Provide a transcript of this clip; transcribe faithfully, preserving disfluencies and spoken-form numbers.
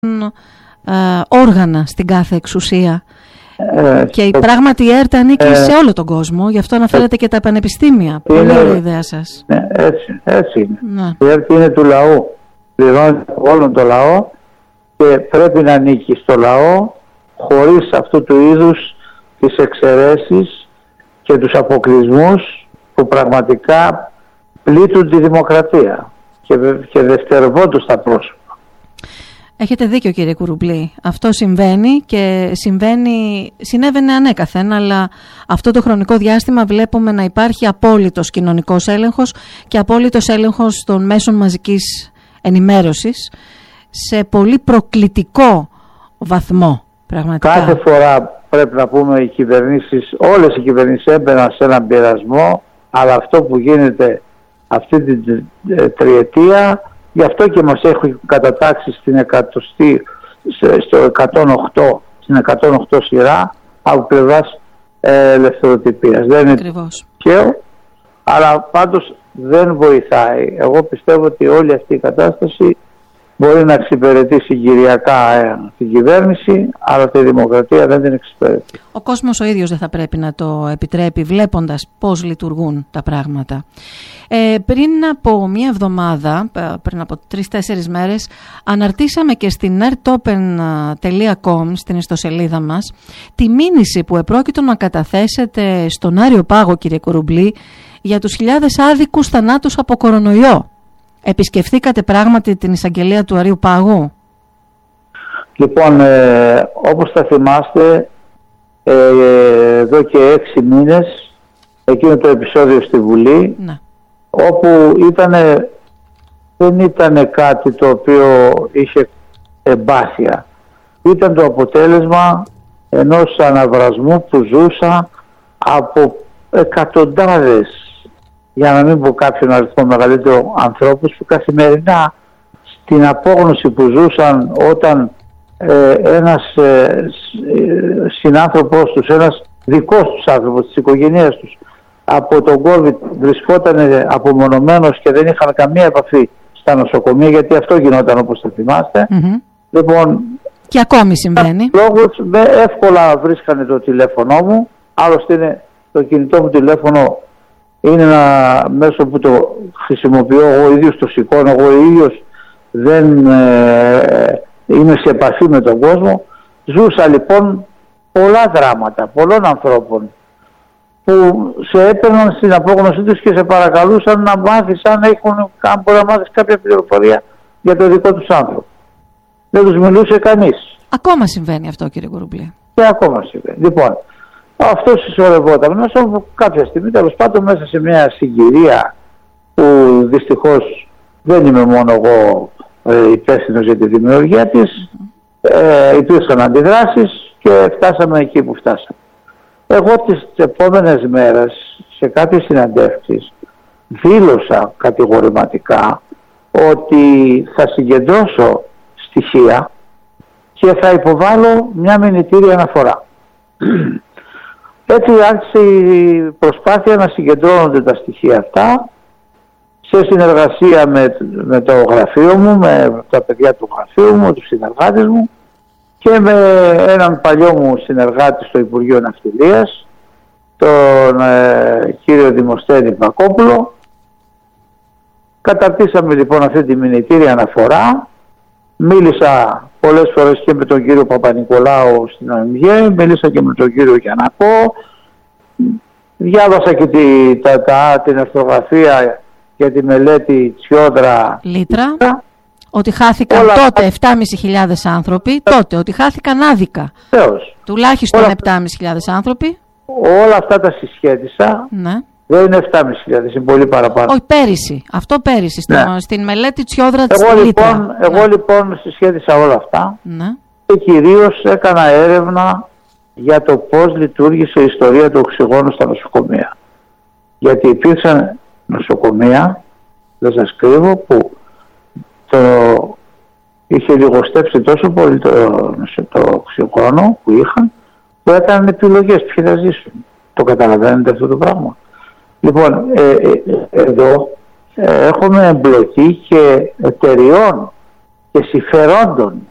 ε, όργανα στην κάθε εξουσία. Ε, και η πράγματι η ΕΡΤ ανήκει ε, σε όλο τον κόσμο, γι' αυτό αναφέρετε ε, και τα πανεπιστήμια. Πολύ ωραία ιδέα σας. Ναι, έτσι, έτσι είναι. Ναι. Η ΕΡΤ είναι του λαού, πληρώνει όλον το λαό και πρέπει να ανήκει στο λαό, χωρίς αυτού του είδους τις εξαιρέσεις και τους αποκλεισμούς που πραγματικά πλήττουν τη δημοκρατία και, και δευτερευόντως τα πρόσωπα. Έχετε δίκιο, κύριε Κουρουμπλή. Αυτό συμβαίνει και συμβαίνει, συνέβαινε ανέκαθεν, αλλά αυτό το χρονικό διάστημα βλέπουμε να υπάρχει απόλυτος κοινωνικός έλεγχος και απόλυτος έλεγχος των μέσων μαζικής ενημέρωσης σε πολύ προκλητικό βαθμό, πραγματικά. Κάθε φορά πρέπει να πούμε οι κυβερνήσεις, όλες οι κυβερνήσεις έμπαιναν σε έναν πειρασμό, αλλά αυτό που γίνεται αυτή την τριετία, γι' αυτό και μας έχουν κατατάξει στην εκατοστή, στο εκατόν οκτώ, στην εκατόν οκτώ σειρά από πλευράς ε, ελευθεροτυπίας. Δεν είναι τυχαίο, αλλά πάντως δεν βοηθάει. Εγώ πιστεύω ότι όλη αυτή η κατάσταση μπορεί να εξυπηρετήσει συγκυριακά ε, την κυβέρνηση, αλλά τη δημοκρατία δεν την εξυπηρετεί. Ο κόσμος ο ίδιος δεν θα πρέπει να το επιτρέπει, βλέποντας πώς λειτουργούν τα πράγματα. Ε, πριν από μία εβδομάδα, πριν από τρεις-τέσσερις μέρες, αναρτήσαμε και στην ερτόπεν τελεία κομ, στην ιστοσελίδα μας, τη μήνυση που επρόκειτο να καταθέσετε στον Άριο Πάγο, κύριε Κουρουμπλή, για τους χιλιάδες άδικους θανάτους από κορονοϊό. Επισκεφθήκατε πράγματι την εισαγγελία του Αρείου Πάγου? Λοιπόν, ε, όπως θα θυμάστε, ε, εδώ και έξι μήνες, εκείνο το επεισόδιο στη Βουλή, ναι, όπου ήτανε, δεν ήταν κάτι το οποίο είχε εμπάθεια. Ήταν το αποτέλεσμα ενός αναβρασμού που ζούσα από εκατοντάδες, για να μην πω κάποιον αριθμό μεγαλύτερο, ανθρώπους που καθημερινά στην απόγνωση που ζούσαν όταν ε, ένας ε, συνάνθρωπος τους, ένας δικός τους άνθρωπος της οικογένειας τους από τον COVID βρισκόταν απομονωμένος και δεν είχαν καμία επαφή στα νοσοκομεία, γιατί αυτό γινόταν, όπως θα θυμάστε. Mm-hmm. Λοιπόν, και ακόμη συμβαίνει. Λόγως, με εύκολα βρίσκανε το τηλέφωνο μου, άλλωστε είναι, το κινητό μου τηλέφωνο είναι ένα μέσο που το χρησιμοποιώ εγώ ίδιος, το σηκώνω εγώ ίδιος, δεν ε, είμαι σε επαφή με τον κόσμο. Ζούσα λοιπόν πολλά δράματα πολλών ανθρώπων που σε έπαιρναν στην απόγνωσή τους και σε παρακαλούσαν να μάθεις αν έχουν, αν μπορεί να μάθεις κάποια πληροφορία για το δικό τους άνθρωπο. Δεν τους μιλούσε κανείς. Ακόμα συμβαίνει αυτό, κύριε Κουρουμπλή? Και ακόμα συμβαίνει. Λοιπόν, αυτό συσσωρευόταν μέσα κάποια στιγμή, τέλος πάντων, μέσα σε μια συγκυρία που δυστυχώς δεν είμαι μόνο εγώ ε, υπεύθυνος για τη δημιουργία της, ε, υπήρξαν αντιδράσεις και φτάσαμε εκεί που φτάσαμε. Εγώ τις επόμενες μέρες σε κάποιες συναντεύξεις δήλωσα κατηγορηματικά ότι θα συγκεντρώσω στοιχεία και θα υποβάλω μια μηνυτήρια αναφορά. Έτσι άρχισε η προσπάθεια να συγκεντρώνονται τα στοιχεία αυτά σε συνεργασία με, με το γραφείο μου, με τα παιδιά του γραφείου μου, τους συνεργάτες μου και με έναν παλιό μου συνεργάτη στο Υπουργείο Ναυτιλίας, τον ε, κύριο Δημοσθένη Πακόπουλο. Καταρτήσαμε λοιπόν αυτή τη μηνυτήρια αναφορά. Μίλησα πολλές φορές και με τον κύριο Παπα-Νικολάου στην ΟΕΜΓΕ, μίλησα και με τον κύριο Γιαννακό, διάβασα και τη, τα, τα, την αυτογραφία για τη μελέτη Τσιόδρα Λίτρα, Λίτρα. Ότι χάθηκαν όλα τότε επτάμισι χιλιάδες άνθρωποι, τότε ότι χάθηκαν άδικα. Θεός. Τουλάχιστον επτάμισι χιλιάδες άνθρωποι. Όλα αυτά τα συσχέτισα. Ναι. Δεν είναι επτάμισι χιλιάδες, είναι πολύ παραπάνω. Όχι, πέρυσι. Αυτό πέρυσι, ναι. στην, στην μελέτη Τσιόδρα της εγώ, Λίτρα. Λοιπόν, εγώ ναι. λοιπόν συσχέτισα όλα αυτά, ναι. και κυρίως έκανα έρευνα για το πώς λειτουργήσε η ιστορία του οξυγόνου στα νοσοκομεία. Γιατί υπήρξαν νοσοκομεία, δεν σας κρύβω, που το είχε λιγοστέψει τόσο πολύ το, το οξυγόνο που είχαν, που έκαναν επιλογές ποιοι θα ζήσουν. Το καταλαβαίνετε αυτό το πράγμα? Λοιπόν, ε, ε, εδώ ε, έχουμε εμπλοκή και εταιριών και συμφερόντων